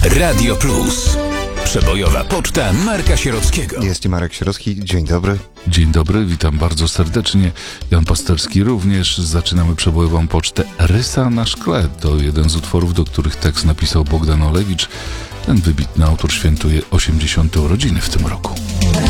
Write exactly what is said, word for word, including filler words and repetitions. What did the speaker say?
Radio Plus. Przebojowa poczta Marka Sierockiego. Jest i Marek Sierocki. Dzień dobry. Dzień dobry, witam bardzo serdecznie. Jan Pasterski również. Zaczynamy przebojową pocztę Rysa na szkle. To jeden z utworów, do których tekst napisał Bogdan Olewicz. Ten wybitny autor świętuje osiemdziesiąte urodziny w tym roku.